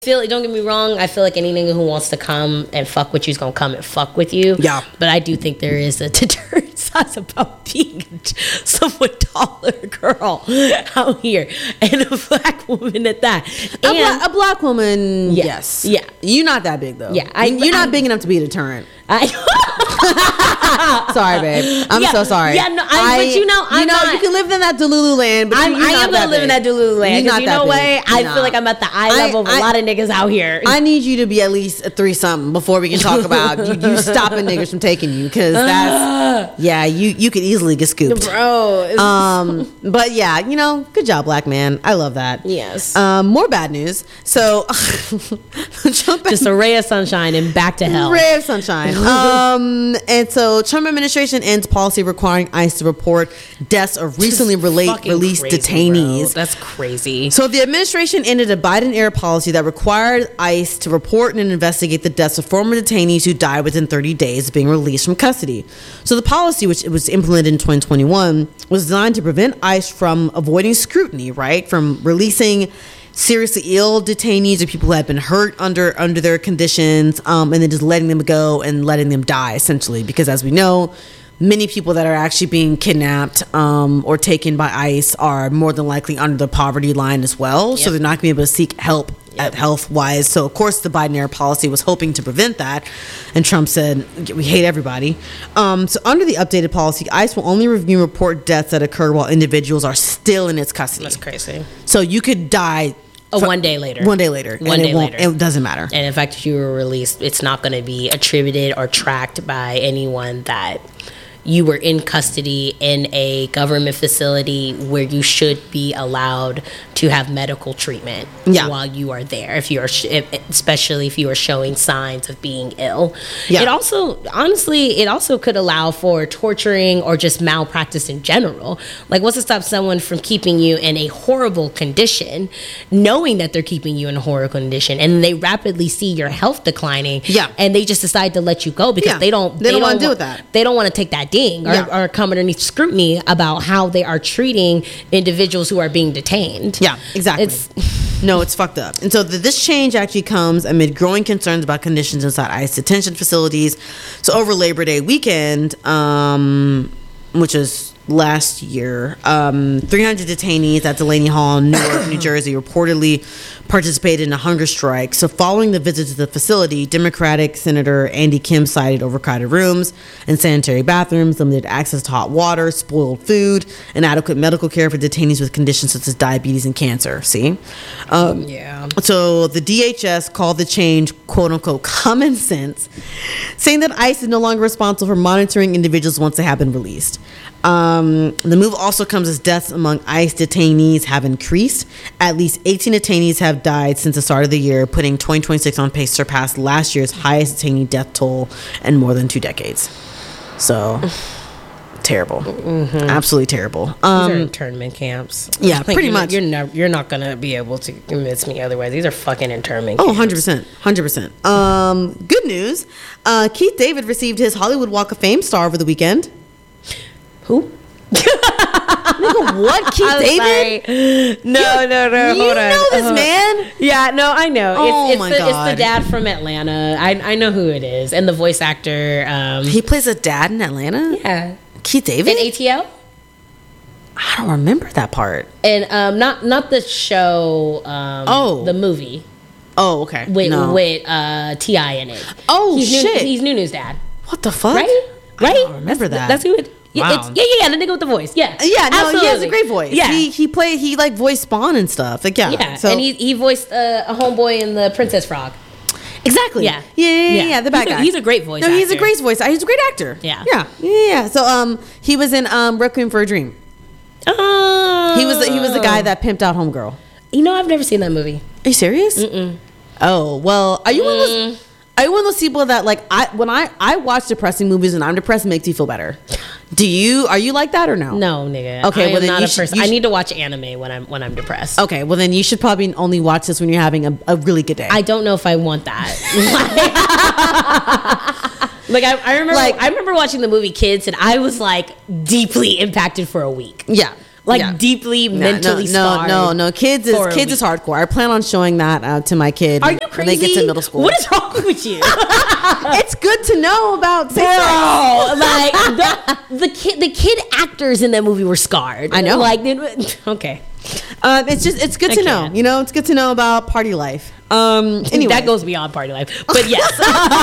Don't get me wrong, I feel like any nigga who wants to come and fuck with you is gonna come and fuck with you. Yeah. But I do think there is a deterrent size about being a somewhat taller girl out here and a black woman at that. A black woman, yes. Yeah. You're not that big though. Yeah. You're not big enough to be a deterrent. Sorry, babe. I'm so sorry. Yeah, no, but you can live in that Delulu land, but I am gonna live in that Delulu land. You're not you know what? I No. feel like I'm at the eye level of a lot of niggas out here. I need you to be at least a 3-something before we can talk about you stopping niggas from taking you, because that's you could easily get scooped, bro. But yeah, good job, black man. I love that. Yes. More bad news. So just a ray of sunshine and back to hell. Ray of sunshine. And so Trump administration ends policy requiring ICE to report deaths of recently released detainees. Bro. That's crazy. So the administration ended a Biden-era policy that required ICE to report and investigate the deaths of former detainees who died within 30 days of being released from custody. So the policy, which was implemented in 2021, was designed to prevent ICE from avoiding scrutiny, right? From releasing seriously ill detainees or people who had been hurt under their conditions, and then just letting them go and letting them die, essentially. Because as we know, many people that are actually being kidnapped or taken by ICE are more than likely under the poverty line as well. Yep. So they're not going to be able to seek help health-wise. So, of course, the Biden-era policy was hoping to prevent that. And Trump said, we hate everybody. So under the updated policy, ICE will only review and report deaths that occurred while individuals are still in its custody. That's crazy. So you could die... one day later. It doesn't matter. And in fact, if you were released, it's not going to be attributed or tracked by anyone that you were in custody in a government facility where you should be allowed to have medical treatment while you are there. Especially if you are showing signs of being ill. Yeah. It also could allow for torturing or just malpractice in general. Like, what's to stop someone from keeping you in a horrible condition, knowing that they're keeping you in a horrible condition, and they rapidly see your health declining, and they just decide to let you go because they don't want to deal with that. They don't want to take that ding or come underneath scrutiny about how they are treating individuals who are being detained. Yeah, exactly. It's fucked up. And so this change actually comes amid growing concerns about conditions inside ICE detention facilities. So over Labor Day weekend, which is last year, 300 detainees at Delaney Hall in Newark, New Jersey, reportedly participated in a hunger strike. So following the visit to the facility, Democratic Senator Andy Kim cited overcrowded rooms and sanitary bathrooms, limited access to hot water, spoiled food, inadequate medical care for detainees with conditions such as diabetes and cancer. See? So the DHS called the change, quote unquote, common sense, saying that ICE is no longer responsible for monitoring individuals once they have been released. The move also comes as deaths among ICE detainees have increased. At least 18 detainees have died since the start of the year, putting 2026 on pace to surpass last year's highest detainee death toll in more than 2 decades. So, terrible. Mm-hmm. Absolutely terrible. These are internment camps. Yeah, pretty much. You're not going to be able to convince me otherwise. These are fucking internment camps. 100%. Good news. Keith David received his Hollywood Walk of Fame star over the weekend. Who? Nigga, what? Keith David? Sorry. No. Hold on. You know this man? Yeah, no, I know. It's the dad from Atlanta. I know who it is, and the voice actor. He plays a dad in Atlanta. Yeah, Keith David in ATL. I don't remember that part. And not the show. The movie. Oh, okay. With T.I. in it. Oh, shit. He's Nunu's dad. What the fuck? Right? I don't remember that. That's who it. Wow. The nigga with the voice. Yeah. Yeah, no, absolutely. he has a great voice. Yeah. He like voiced Spawn and stuff. Like, yeah. So, and he voiced a homeboy in the Princess Frog. Exactly. Yeah. Yeah. The bad guy. He's a great voice actor. He's a great voice actor. He's a great actor. Yeah. So he was in Requiem for a Dream. Oh. He was the guy that pimped out Homegirl. You know, I've never seen that movie. Are you serious? Mm-mm. Oh, well, are you one of those... Are you one of those people that, like, when I watch depressing movies and I'm depressed, it makes you feel better? Are you like that or no? No, nigga. Okay, I am not a person. I need to watch anime when I'm depressed. Okay, well then you should probably only watch this when you're having a really good day. I don't know if I want that. Like I remember watching the movie Kids, and I was like deeply impacted for a week. Yeah. deeply mentally scarred. No. Kids is hardcore. I plan on showing that to my kid. Are you crazy? When they get to middle school. What is wrong with you? It's good to know about sex. Like the kid actors in that movie were scarred. I know. Okay. It's good to know. You know, it's good to know about party life. Anyway. That goes beyond party life, but yes,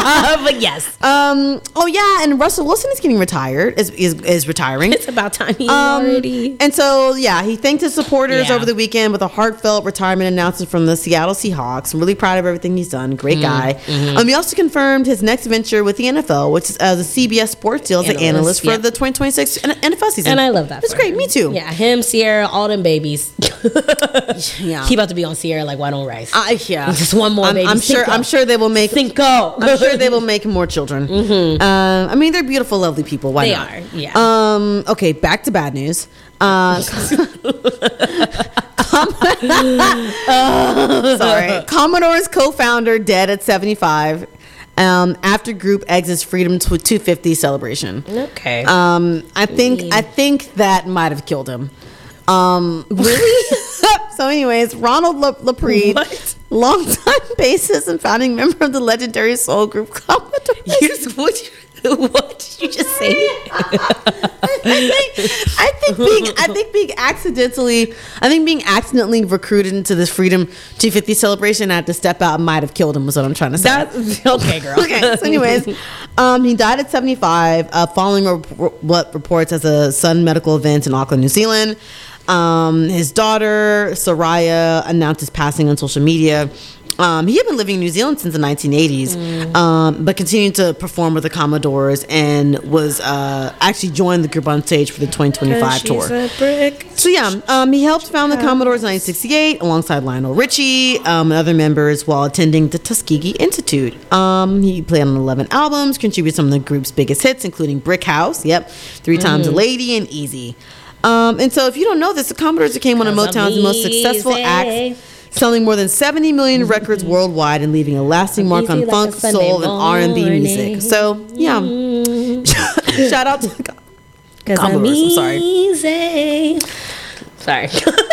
Oh yeah, and Russell Wilson is getting retired. Is retiring. It's about time he already. And so he thanked his supporters over the weekend with a heartfelt retirement announcement from the Seattle Seahawks. I'm really proud of everything he's done. Great guy. He also confirmed his next venture with the NFL, which is as a CBS Sports deal as an analyst for the 2026 NFL season. And I love that. That's great. Me too. Yeah, him, Sierra, all them babies. He about to be on Sierra like white on rice. Just one more baby. I'm sure they will make Cinco. I'm sure they will make more children. I mean, they're beautiful, lovely people. Why not? They are. Yeah. Okay, back to bad news. Sorry. Commodore's co-founder dead at 75. After group exits Freedom 250 celebration. Okay. I think that might have killed him. Really? So anyways, Ronald LaPree, longtime bassist and founding member of the legendary soul group Commodores. What did you just say? I think being accidentally recruited into this Freedom 250 celebration, I had to step out and might have killed him, was what I'm trying to say. Okay, girl. Okay, so anyways, he died at 75 following what reports as a sudden medical event in Auckland, New Zealand. His daughter, Soraya, announced his passing on social media. He had been living in New Zealand since the 1980s, but continued to perform with the Commodores and was actually joined the group on stage for the 2025 tour. So he helped found the Commodores in 1968 alongside Lionel Richie and other members while attending the Tuskegee Institute. He played on 11 albums, contributed some of the group's biggest hits, including Brick House, 3 Times a Lady, and Easy. And so if you don't know this, the Commodores became one of Motown's most successful acts, selling more than 70 million records worldwide and leaving a lasting mark on funk, soul, and R&B music. So, shout out to the Commodores. I'm sorry. Sorry.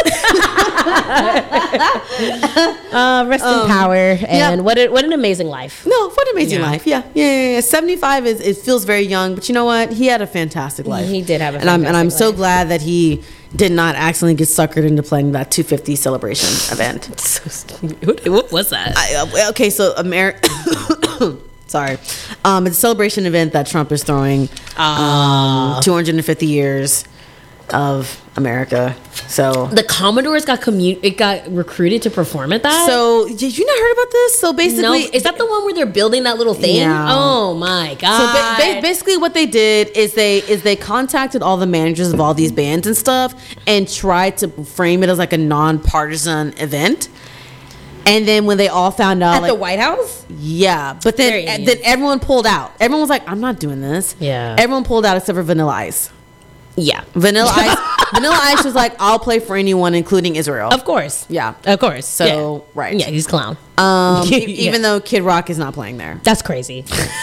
Rest in power, and what an amazing life. No, what an amazing life. Yeah. 75 it feels very young, but you know what? He had a fantastic life. He did have a fantastic life. And I'm so glad that he did not accidentally get suckered into playing that 250 celebration event. What was that? Okay, so sorry. It's a celebration event that Trump is throwing. 250 years of America. So the Commodores got recruited to perform at that. So did you not heard about this? So basically, no, is that the one where they're building that little thing? Yeah. Oh my god! So basically, what they did is they contacted all the managers of all these bands and stuff and tried to frame it as like a nonpartisan event. And then when they all found out at the White House, but then everyone pulled out. Everyone was like, "I'm not doing this." Yeah, everyone pulled out except for Vanilla Ice. Yeah, Vanilla Ice was like, I'll play for anyone, including Israel. Of course. Yeah. Of course. So, right. Yeah, he's a clown. Even though Kid Rock is not playing there. That's crazy.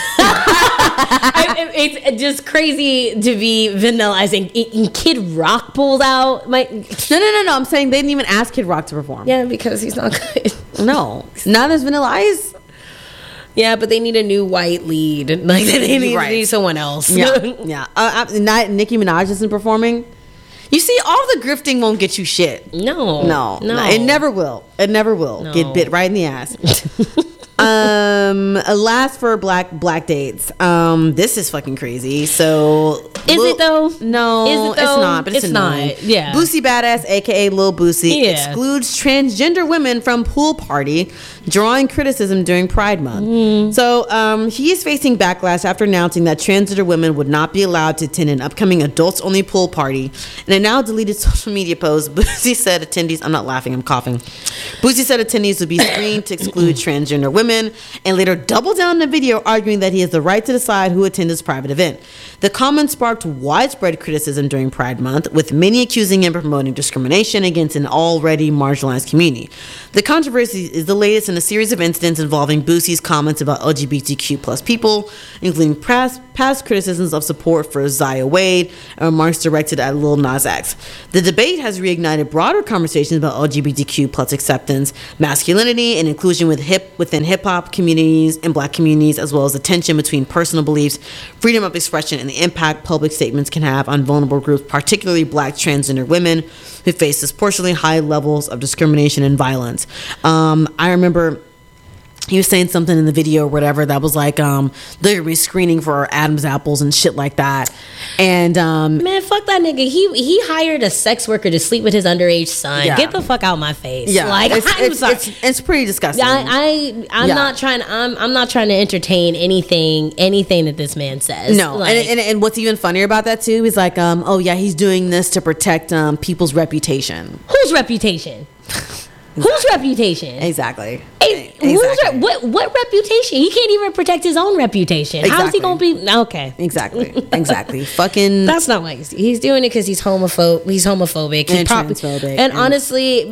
It's just crazy to be Vanilla Ice and Kid Rock pulls out. No. I'm saying they didn't even ask Kid Rock to perform. Yeah, because he's not good. No. Not as Vanilla Ice. Yeah, but they need a new white lead. Like they need someone else. Yeah. Nicki Minaj isn't performing. You see, all the grifting won't get you shit. No. It never will. No. Get bit right in the ass. Last for black dates. This is fucking crazy. So is it though? No, is it though? It's not. But it's annoying. Not. Yeah. Boosie Badass, aka Lil Boosie, excludes transgender women from pool party, drawing criticism during Pride Month. So he is facing backlash after announcing that transgender women would not be allowed to attend an upcoming adults-only pool party. In a now deleted social media post, Boosie said attendees. I'm not laughing. I'm coughing. Boosie said attendees would be screened to exclude transgender women and later doubled down in the video, arguing that he has the right to decide who attends his private event. The comment sparked widespread criticism during Pride Month, with many accusing him of promoting discrimination against an already marginalized community. The controversy is the latest in a series of incidents involving Boosie's comments about LGBTQ plus people, including past criticisms of support for Zaya Wade and remarks directed at Lil Nas X. The debate has reignited broader conversations about LGBTQ plus acceptance, masculinity, and inclusion within hip-hop communities and black communities, as well as the tension between personal beliefs, freedom of expression, and the impact public statements can have on vulnerable groups, particularly black transgender women who face disproportionately high levels of discrimination and violence. I remember he was saying something in the video or whatever that was like, they're gonna be screening for Adam's apples and shit like that. And man, fuck that nigga. He hired a sex worker to sleep with his underage son. Yeah. Get the fuck out my face. Yeah, like I'm sorry. It's pretty disgusting. I'm not trying to entertain anything that this man says. No, like, and what's even funnier about that too is like, oh yeah, he's doing this to protect people's reputation. Whose reputation? Whose reputation? Exactly. Exactly. What reputation? He can't even protect his own reputation. Exactly. How is he gonna be? Okay. Exactly. Fucking. That's not why he's doing it, because he's homophobic. He's homophobic and transphobic. And honestly,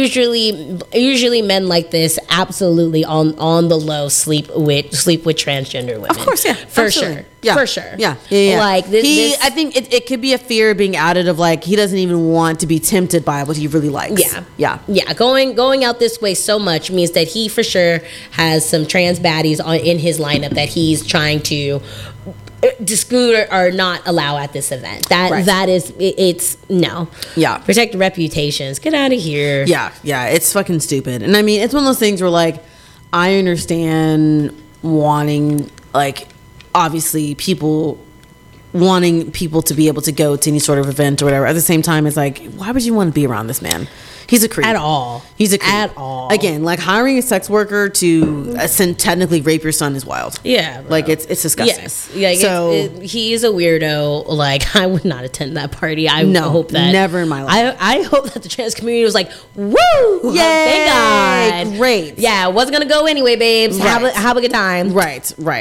usually men like this absolutely on the low sleep with transgender women. Of course, yeah, for absolutely. sure. Yeah. For sure. Yeah. Like this, I think it could be a fear of being outed, of like he doesn't even want to be tempted by what he really likes. Yeah. Going out this way so much means that he for sure has some trans baddies in his lineup that he's trying to discriminate or not allow at this event. That is it's no. Yeah. Protect reputations. Get out of here. Yeah. It's fucking stupid. And I mean, it's one of those things where like I understand wanting, like, obviously people wanting people to be able to go to any sort of event or whatever. At the same time, it's like, why would you want to be around this man? He's a creep. At all. He's a creep. At all. Again, like hiring a sex worker to technically rape your son is wild. Yeah. Bro. Like it's disgusting. Yes. Yeah. So he is a weirdo. Like I would not attend that party. I hope that never in my life. I hope that the trans community was like, woo! Yay! Thank God. Great. Yeah. Wasn't gonna go anyway, babes. Right. Have a good time. Right.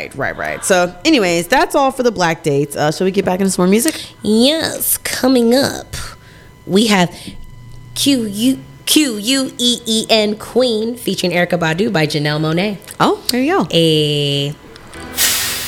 So, anyways, that's all for the black dates. Shall we get back into some more music? Yes. Coming up, we have Queen featuring Erykah Badu by Janelle Monáe. Oh, there you go.